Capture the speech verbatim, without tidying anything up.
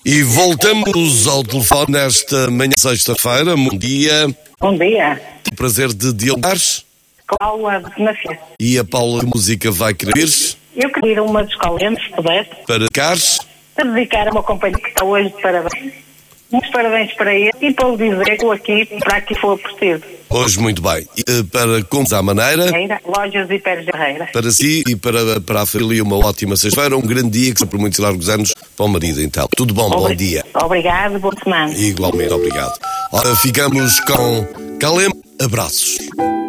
E voltamos ao telefone nesta manhã de sexta-feira. Bom dia. Bom dia. Tenho o prazer de dialogar. Paula de Nascer. E a Paula, que música vai querer? Eu queria ir a uma dos colegas, se pudesse, Para Cars. para dedicar a uma companhia que está hoje de parabéns. Muitos parabéns para ele e para lhe dizer que estou aqui para aqui for preciso. Hoje, muito bem. E, eh, para como à maneira, Carreira, Lojas e Pérez de Carreira. para si e para, para a família, uma ótima sexta-feira. Um grande dia, que seja por muitos largos anos para o marido, então. Tudo bom, bom dia. Obrigado, boa semana. Igualmente, obrigado. Ora, ficamos com Calem. Abraços.